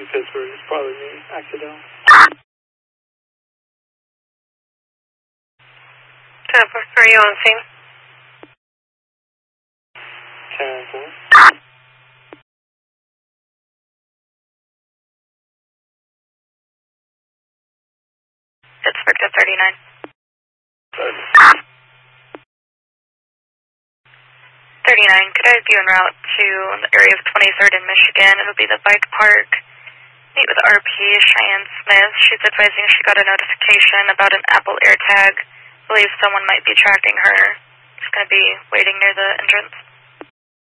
Pittsburgh. It's probably me, accidental. 10-4, are you on scene? 10-4. Pittsburgh to 39. 39, could I have you en route to the area of 23rd in Michigan? It'll be the bike park. Meet with RP Cheyenne Smith. She's advising she got a notification about an Apple AirTag. Believes someone might be tracking her. She's going to be waiting near the entrance.